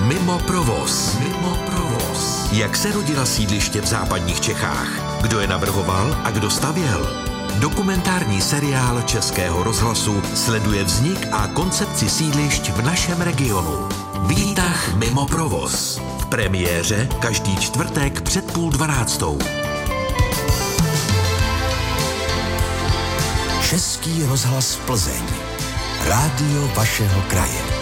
Mimo provoz. Mimo provoz. Jak se rodila sídliště v západních Čechách? Kdo je navrhoval a kdo stavěl? Dokumentární seriál Českého rozhlasu sleduje vznik a koncepci sídlišť v našem regionu. Výtah mimo provoz. V premiéře každý čtvrtek před 11:30. Český rozhlas Plzeň. Rádio vašeho kraje.